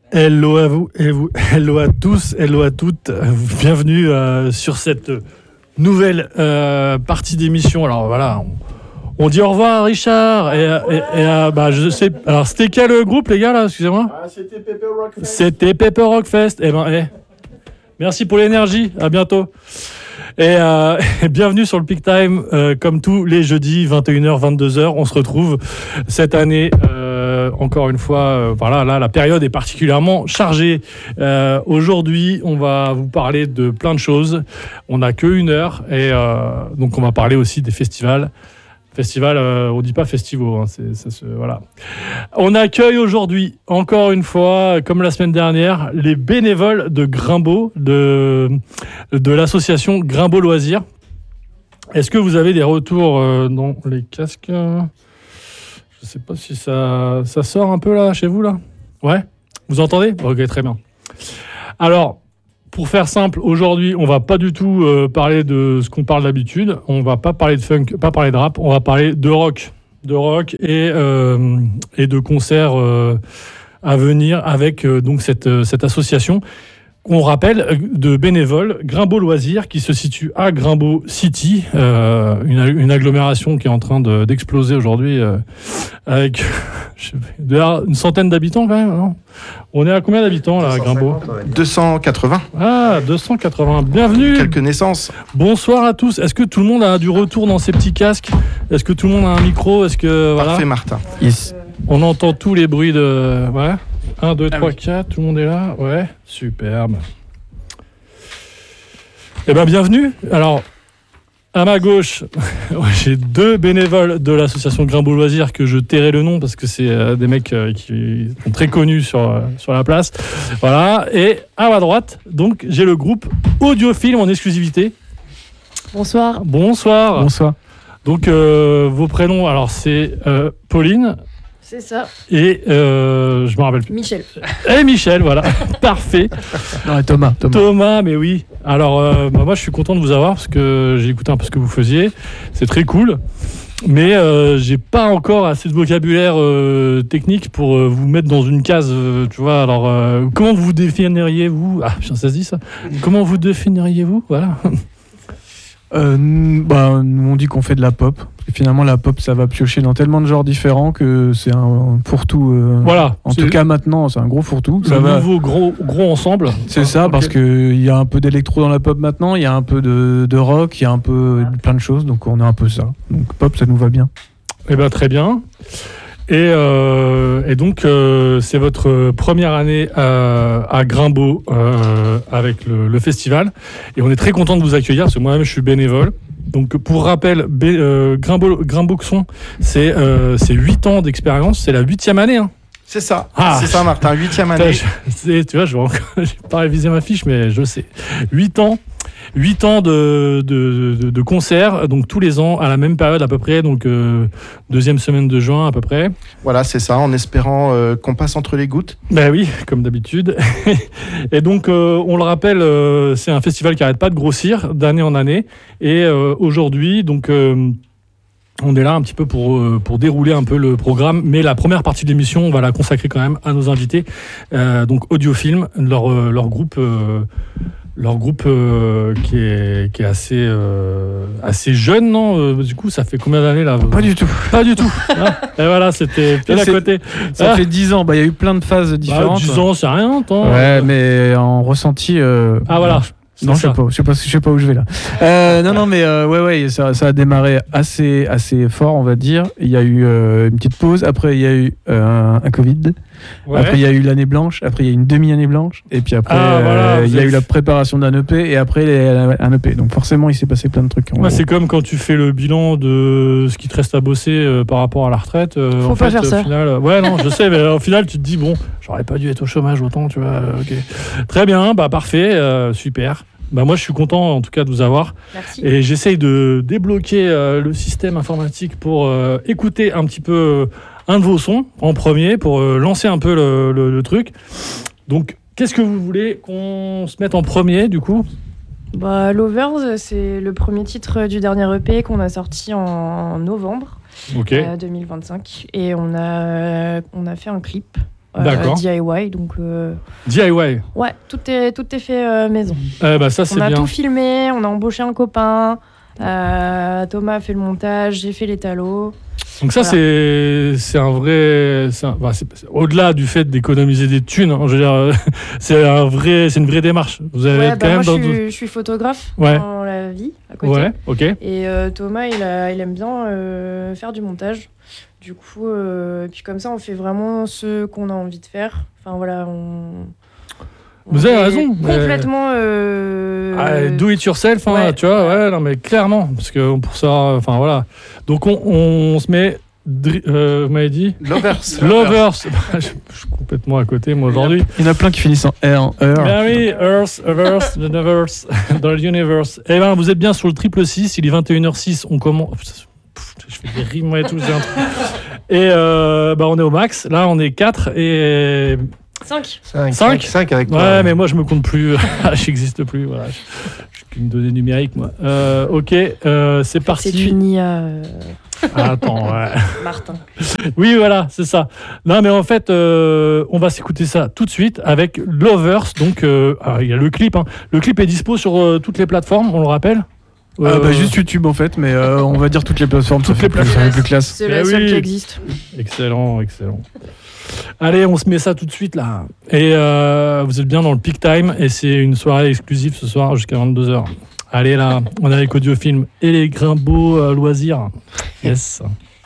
Hello à vous, hello à tous, hello à toutes. Bienvenue sur cette nouvelle partie d'émission. Alors voilà, on dit au revoir à Richard et je sais. Alors c'était quel groupe les gars là, excusez-moi? C'était Pepper Rock Fest. C'était Pepper Rock Fest. Merci pour l'énergie. À bientôt. Et bienvenue sur le Peak Time, comme tous les jeudis 21h 22h. On se retrouve cette année. Encore une fois, là, la période est particulièrement chargée. Aujourd'hui, on va vous parler de plein de choses. On n'a que 1 heure et donc on va parler aussi des festivals. On dit pas festivals, hein, voilà. On accueille aujourd'hui, encore une fois, comme la semaine dernière, les bénévoles de Grimbaud, de l'association Grimbaud Loisirs. Est-ce que vous avez des retours dans les casques ? Je sais pas si ça sort un peu là, chez vous là. Ouais ? Vous entendez ? Ok, très bien. Alors, pour faire simple, aujourd'hui, on va pas du tout parler de ce qu'on parle d'habitude. On va pas parler de funk, pas parler de rap. On va parler de rock et de concerts à venir avec donc cette association. On rappelle de bénévoles Grimbaud Loisirs qui se situe à Grimbaud City, une agglomération qui est en train d'exploser aujourd'hui avec une centaine d'habitants quand même. Non, on est à combien d'habitants là à Grimbaud ? 280. Ah, 280. Bienvenue. Quelques naissances. Bonsoir à tous. Est-ce que tout le monde a du retour dans ses petits casques ? Est-ce que tout le monde a un micro ? Est-ce que voilà. Parfait, Martin. Yes. On entend tous les bruits de. Ouais. 1, 2, 3, 4, tout le monde est là. Ouais, superbe. Eh bien, bienvenue. Alors, à ma gauche, j'ai 2 bénévoles de l'association Grimbaud Loisirs que je tairai le nom parce que c'est des mecs qui sont très connus sur la place. Voilà. Et à ma droite, donc, j'ai le groupe Audiofilm en exclusivité. Bonsoir. Bonsoir. Bonsoir. Donc, vos prénoms, alors c'est Pauline. C'est ça. Et je me rappelle plus. Michel. Et Michel, voilà. Parfait. Non, et Thomas. Thomas, mais oui. Alors, moi, je suis content de vous avoir parce que j'ai écouté un peu ce que vous faisiez. C'est très cool. Mais j'ai pas encore assez de vocabulaire technique pour vous mettre dans une case. Tu vois, alors, comment vous définiriez-vous ? Ah, putain, ça se dit ça ? Comment vous définiriez-vous ? Voilà. Nous, on dit qu'on fait de la pop. Et finalement, la pop, ça va piocher dans tellement de genres différents que c'est un fourre-tout. Voilà. En tout cas, maintenant, c'est un gros fourre-tout. Le nouveau gros ensemble. C'est ça, okay. Parce qu'il y a un peu d'électro dans la pop maintenant, il y a un peu de rock, il y a un peu plein de choses. Donc, on a un peu ça. Donc, pop, ça nous va bien. Eh bien, très bien. Et donc, c'est votre première année à Grimbaud avec le festival. Et on est très content de vous accueillir parce que moi-même, je suis bénévole. Donc, pour rappel, Grimbauxon, c'est 8 ans d'expérience. C'est la 8e année. Hein. C'est ça. C'est ça, Martin. 8e année. Tu vois, j'ai pas révisé ma fiche, mais je sais. 8 ans de concerts, donc tous les ans, à la même période à peu près, donc 2e semaine de juin à peu près. Voilà, c'est ça, en espérant qu'on passe entre les gouttes. Ben oui, comme d'habitude. Et donc, on le rappelle, c'est un festival qui n'arrête pas de grossir d'année en année. Et aujourd'hui, donc... on est là un petit peu pour dérouler un peu le programme, mais la première partie de l'émission, on va la consacrer quand même à nos invités. Donc Audiofilm, leur groupe qui est assez jeune, non ? Du coup, ça fait combien d'années là ? Pas du tout. Pas du tout. Et voilà, c'était pile à côté. Ça fait 10 ans. Il y a eu plein de phases différentes. 10 ans, c'est rien, tant. Ouais, mais en ressenti. Voilà. Non, je sais pas où je vais là. Non, mais ouais, ça a démarré assez fort, on va dire. Il y a eu une petite pause. Après, il y a eu un Covid. Ouais. Après, il y a eu l'année blanche. Après, il y a eu une demi-année blanche. Et puis après, il y a eu la préparation d'un EP. Et après, un EP. Donc forcément, il s'est passé plein de trucs. C'est comme quand tu fais le bilan de ce qui te reste à bosser par rapport à la retraite. Faut pas faire ça. Au final, ouais, non, je sais, mais au final, tu te dis, bon, j'aurais pas dû être au chômage autant, tu vois. Ok. Très bien, parfait, super. Moi, je suis content, en tout cas, de vous avoir. Merci. Et j'essaye de débloquer le système informatique pour écouter un petit peu un de vos sons en premier, pour lancer un peu le truc. Donc, qu'est-ce que vous voulez qu'on se mette en premier, du coup ? Lovers, c'est le premier titre du dernier EP qu'on a sorti en novembre 2025. Et on a fait un clip D'accord. DIY. Donc, DIY. ouais, tout est fait maison. Ça, c'est on a bien. tout filmé, on a embauché un copain. Thomas a fait le montage, j'ai fait les talos. Donc ça, Voilà. c'est un vrai... c'est au-delà du fait d'économiser des thunes, hein, je veux dire, c'est une vraie démarche. Vous avez Ouais, quand même moi, dans... je suis photographe Ouais. dans la vie, à côté. Ouais, ok. Et Thomas, il aime bien faire du montage. Du coup, puis comme ça, on fait vraiment ce qu'on a envie de faire. Enfin, voilà, Vous avez raison. Complètement... do it yourself, hein, Ouais. tu vois, ouais, non mais clairement, parce que pour ça, enfin voilà. Donc on se met, vous m'avez dit Lovers. Lovers. Je suis complètement à côté moi aujourd'hui. Il y en a plein qui finissent en R, en heure. Ben oui, Earth, Universe, Universe, dans l'Universe. Eh ben, vous êtes bien sur le 666, il est 21h06, on commence... Je fais des rimes et tout, c'est un truc. Et on est au max, là on est 4 et... 5. 5 avec toi. Ouais, mais moi je me compte plus, j'existe plus, voilà. Je suis qu'une donnée numérique, moi. Ok, c'est parti. C'est une IA, Attends, ouais. Martin. Oui, voilà, c'est ça. Non, mais en fait, on va s'écouter ça tout de suite avec Lovers. Donc, il y a le clip. Hein. Le clip est dispo sur toutes les plateformes, on le rappelle. Juste YouTube en fait, mais on va dire toutes les plateformes. Toutes les plateformes. C'est les plus classe. C'est la seule qui existe. Excellent, excellent. Allez, on se met ça tout de suite là. Et vous êtes bien dans le Peak Time et c'est une soirée exclusive ce soir jusqu'à 22h. Allez là, on est avec Audiofilm et les Grimbeaux loisirs. Yes.